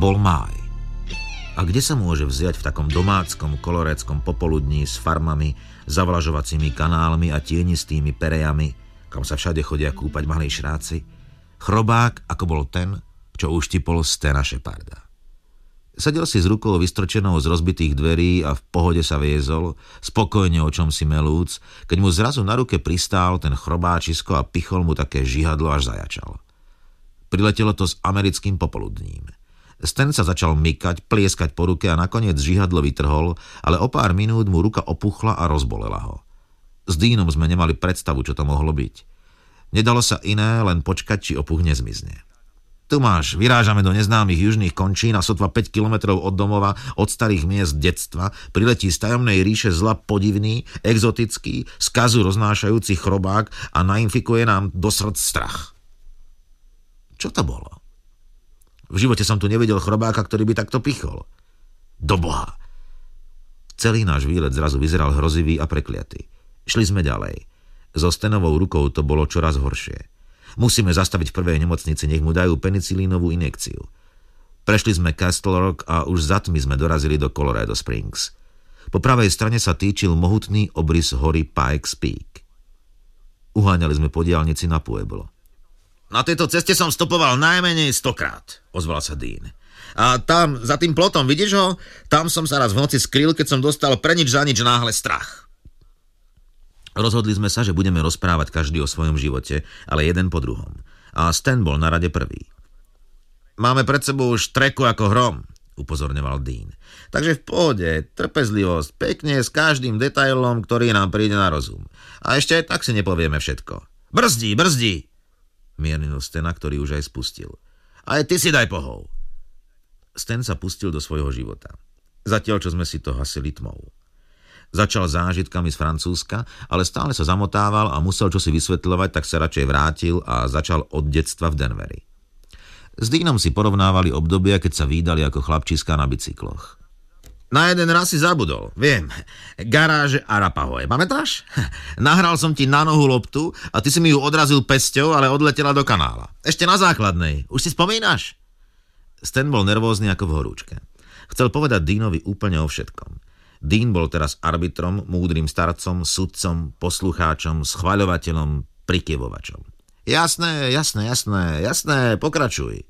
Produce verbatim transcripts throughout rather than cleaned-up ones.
Bol máj. A kde sa môže vziať v takom domáckom koloréckom popoludní s farmami, zavlažovacími kanálmi a tienistými perejami, kam sa všade chodia kúpať malí šráci, chrobák, ako bol ten, čo uštipol Stena Sheparda. Sedel si s rukou vystrčenou z rozbitých dverí a v pohode sa viezol, spokojne o čom si melúc, keď mu zrazu na ruke pristál ten chrobáčisko a pichol mu také žihadlo, až zajačal. Priletelo to s americkým popoludním. Stan sa začal mykať, plieskať po ruke a nakoniec žihadlo vytrhol, ale o pár minút mu ruka opuchla a rozbolela ho. S Deanom sme nemali predstavu, čo to mohlo byť. Nedalo sa iné, len počkať, či opuch nezmizne. Tu máš, vyrážame do neznámych južných končín a sotva päť kilometrov od domova, od starých miest detstva, priletí z tajomnej ríše zla podivný, exotický, skazu roznášajúci chrobák a nainfikuje nám do srdc strach. Čo to bolo? V živote som tu nevidel chrobáka, ktorý by takto pichol. Do Boha! Celý náš výlet zrazu vyzeral hrozivý a prekliatý. Šli sme ďalej. So Stanovou rukou to bolo čoraz horšie. Musíme zastaviť v prvej nemocnici, nech mu dajú penicilínovú injekciu. Prešli sme Castle Rock a už za tmy sme dorazili do Colorado Springs. Po pravej strane sa týčil mohutný obrys hory Pikes Peak. Uháňali sme po diaľnici na Pueblo. Na tejto ceste som stopoval najmenej stokrát, ozval sa Dean. A tam, za tým plotom, vidíš ho? Tam som sa raz v noci skryl, keď som dostal pre nič za nič náhle strach. Rozhodli sme sa, že budeme rozprávať každý o svojom živote, ale jeden po druhom. A Stan bol na rade prvý. Máme pred sebou už treku ako hrom, upozorňoval Dean. Takže v pohode, trpezlivosť, pekne s každým detailom, ktorý nám príde na rozum. A ešte aj tak si nepovieme všetko. Brzdí, brzdí! Miernil Stana, ktorý už aj spustil. Aj ty si daj pohov. Stan sa pustil do svojho života. Zatiaľ, čo sme si to hasili tmou. Začal zážitkami z Francúzska, ale stále sa zamotával a musel čosi vysvetľovať, tak sa radšej vrátil a začal od detstva v Denveri. S Deanom si porovnávali obdobia, keď sa vídali ako chlapčíska na bicykloch. Na jeden raz si zabudol, viem. Garáže Arapahoe, pamätáš? Nahral som ti na nohu loptu a ty si mi ju odrazil pesťou, ale odletela do kanála. Ešte na základnej. Už si spomínaš? Stan bol nervózny ako v horúčke. Chcel povedať Deanovi úplne o všetkom. Dean bol teraz arbitrom, múdrym starcom, sudcom, poslucháčom, schvaľovateľom, prikyvovačom. Jasné, jasné, jasné, jasné, pokračuj.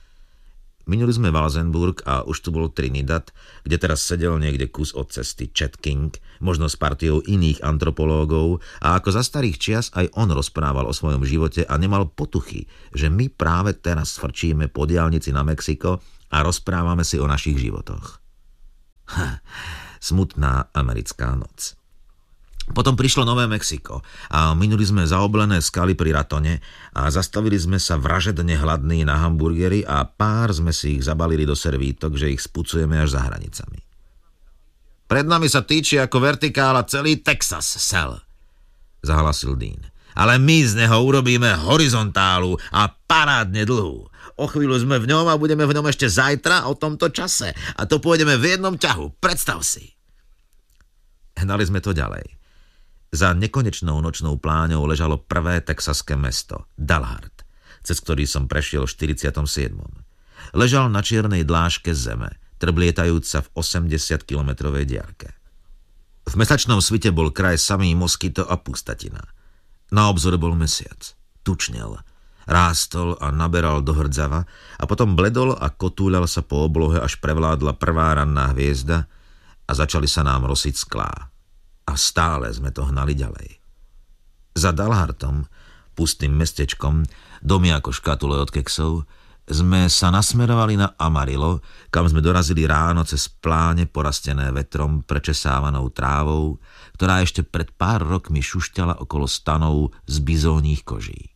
Minuli sme Walsenburg a už tu bol Trinidad, kde teraz sedel niekde kus od cesty Chet King, možno s partiou iných antropológov, a ako za starých čias aj on rozprával o svojom živote a nemal potuchy, že my práve teraz svrčíme po diaľnici na Mexiko a rozprávame si o našich životoch. Ha, smutná americká noc. Potom prišlo Nové Mexiko a minuli sme zaoblené skaly pri Ratone a zastavili sme sa vražedne hladní na hamburgery a pár sme si ich zabalili do servítok, že ich spucujeme až za hranicami. Pred nami sa týči ako vertikála celý Texas, Sal, zahlasil Dean. Ale my z neho urobíme horizontálu a parádne dlhú. O chvíľu sme v ňom a budeme v ňom ešte zajtra o tomto čase. A to pôjdeme v jednom ťahu, predstav si. Hnali sme to ďalej. Za nekonečnou nočnou pláňou ležalo prvé texaské mesto, Dalhart, cez ktorý som prešiel v štyridsiatom siedmom Ležal na čiernej dláške zeme, trblietajúc sa v osemdesiatkilometrovej diaľke. V mesačnom svite bol kraj samý moskyto a pustatina. Na obzore bol mesiac. Tučnel, rástol a naberal do hrdzava a potom bledol a kotúľal sa po oblohe, až prevládla prvá ranná hviezda a začali sa nám rosiť sklá. A stále sme to hnali ďalej. Za Dalhartom, pustým mestečkom, domy ako škatule od keksov, sme sa nasmerovali na Amarillo, kam sme dorazili ráno cez pláne porastené vetrom prečesávanou trávou, ktorá ešte pred pár rokmi šušťala okolo stanov z bizónnych koží.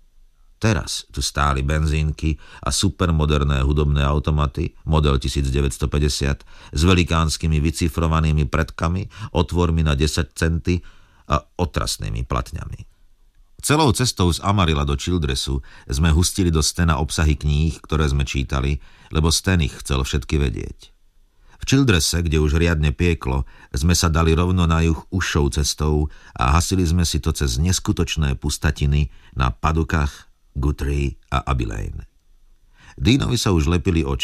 Teraz tu stáli benzínky a supermoderné hudobné automaty, model devätnásťstopäťdesiat, s velikánskymi vycifrovanými predkami, otvormi na desať centy a otrasnými platňami. Celou cestou z Amarilla do Childressu sme hustili do Stana obsahy kníh, ktoré sme čítali, lebo Stan ich chcel všetky vedieť. V Childresse, kde už riadne pieklo, sme sa dali rovno na juh užšou cestou a hasili sme si to cez neskutočné pustatiny na Padukach, Guthrie a Abilene. Deanovi sa už lepili oči.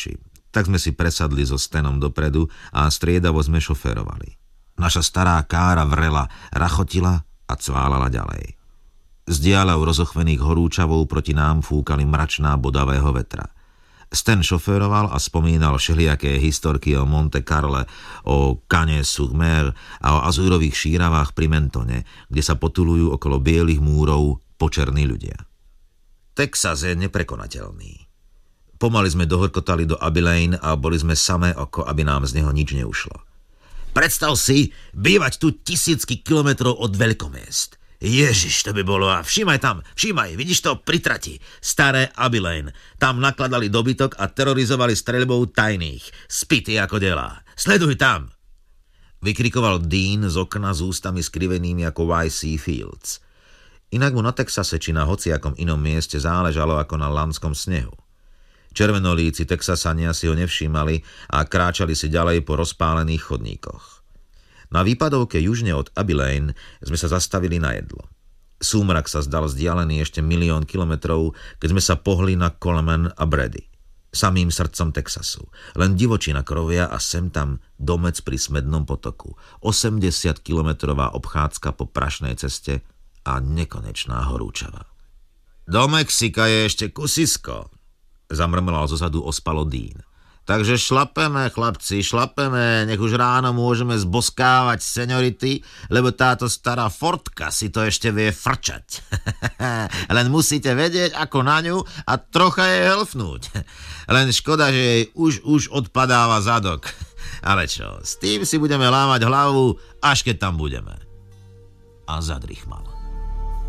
Tak sme si presadli so Stenom dopredu a striedavo sme šoférovali. Naša stará kára vrela, rachotila a cválala ďalej. Z diaľov rozochvených horúčavou proti nám fúkali mračná bodavého vetra. Sten šoféroval a spomínal všelijaké historky o Monte Carle, o Canet-sur-Mer a o azúrových šíravách pri Mentone, kde sa potulujú okolo bielých múrov počerní ľudia. Texas je neprekonateľný. Pomaly sme dohorkotali do Abilene a boli sme samé oko, aby nám z neho nič neušlo. Predstav si, bývať tu tisícky kilometrov od veľkomiest. Ježiš, to by bolo. A všímaj tam, všímaj, vidíš to pri trati. Staré Abilene. Tam nakladali dobytok a terorizovali streľbou tajných. Spity ako delá. Sleduj tam. Vykrikoval Dean z okna s ústami skrivenými ako Y C Fields. Inak mu na Texase či na hociakom inom mieste záležalo ako na lanskom snehu. Červenolíci Texasania si ho nevšímali a kráčali si ďalej po rozpálených chodníkoch. Na výpadovke južne od Abilene sme sa zastavili na jedlo. Súmrak sa zdal vzdialený ešte milión kilometrov, keď sme sa pohli na Coleman a Brady. Samým srdcom Texasu. Len divočina krovia a sem tam domec pri Smednom potoku. osemdesiatkilometrová obchádzka po prašnej ceste a nekonečná horúčava. Do Mexika je ešte kusisko, zamrmlal zozadu ospalo Dean. Takže šlapeme, chlapci, šlapeme, nech už ráno môžeme zboskávať seniority, lebo táto stará Fordka si to ešte vie frčať. Len musíte vedieť, ako na ňu a trocha jej helfnúť. Len škoda, že jej už, už odpadáva zadok. Ale čo, s tým si budeme lámať hlavu, až keď tam budeme. A zadrychmal.